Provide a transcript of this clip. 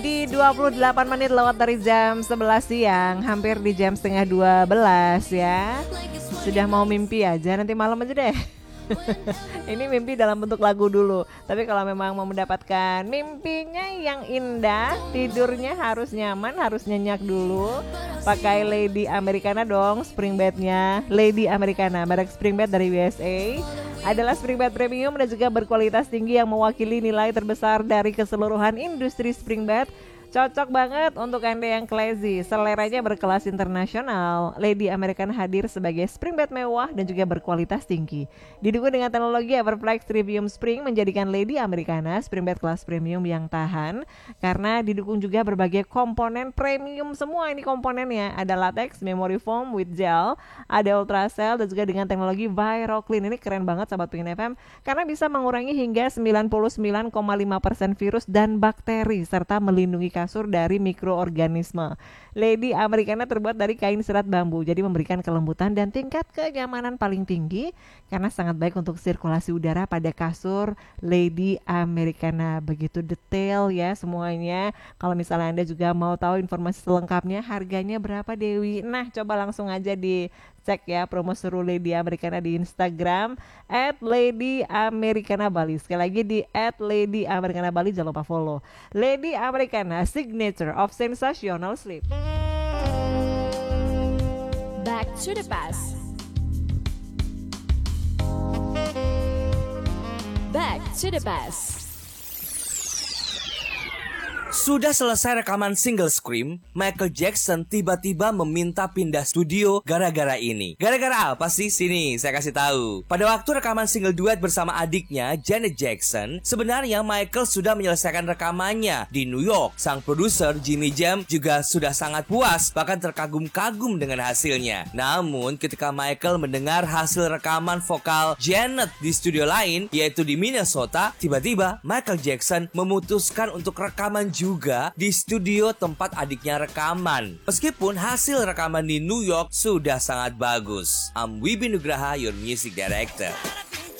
Di 28 menit lewat dari jam 11 siang, hampir di jam setengah 12 ya. Sudah mau mimpi aja, nanti malam aja deh. Ini mimpi dalam bentuk lagu dulu. Tapi kalau memang mau mendapatkan mimpinya yang indah, tidurnya harus nyaman, harus nyenyak dulu. Pakai Lady Americana dong spring bednya. Lady Americana, merek spring bed dari USA. Adalah spring bed premium dan juga berkualitas tinggi yang mewakili nilai terbesar dari keseluruhan industri spring bed. Cocok banget untuk Anda yang classy, seleranya berkelas internasional. Lady Americana hadir sebagai spring bed mewah dan juga berkualitas tinggi. Didukung dengan teknologi Everflex Trivium Spring menjadikan Lady Americana spring bed kelas premium yang tahan. Karena didukung juga berbagai komponen premium semua ini komponennya. Ada latex, memory foam with gel, ada ultracell dan juga dengan teknologi ViroClean. Ini keren banget sahabat Pingin FM karena bisa mengurangi hingga 99,5% virus dan bakteri serta melindungi kasur dari mikroorganisme. Lady Americana terbuat dari kain serat bambu, jadi memberikan kelembutan dan tingkat kenyamanan paling tinggi karena sangat baik untuk sirkulasi udara pada kasur Lady Americana. Begitu detail ya semuanya. Kalau misalnya Anda juga mau tahu informasi selengkapnya, harganya berapa Dewi? Nah, coba langsung aja cek ya promo seru Lady Americana di Instagram @LadyAmericanaBali. Sekali lagi di @LadyAmericanaBali, jangan lupa follow. Lady Americana, signature of sensational sleep. Back to the past. Back to the past. Sudah selesai rekaman single Scream, Michael Jackson tiba-tiba meminta pindah studio gara-gara ini. Gara-gara apa sih? Sini, saya kasih tahu. Pada waktu rekaman single duet bersama adiknya, Janet Jackson, sebenarnya Michael sudah menyelesaikan rekamannya di New York. Sang produser, Jimmy Jam, juga sudah sangat puas, bahkan terkagum-kagum dengan hasilnya. Namun, ketika Michael mendengar hasil rekaman vokal Janet di studio lain, yaitu di Minnesota, tiba-tiba Michael Jackson memutuskan untuk rekaman juga di studio tempat adiknya rekaman. Meskipun hasil rekaman di New York sudah sangat bagus. I'm Wibi Nugraha, your music director.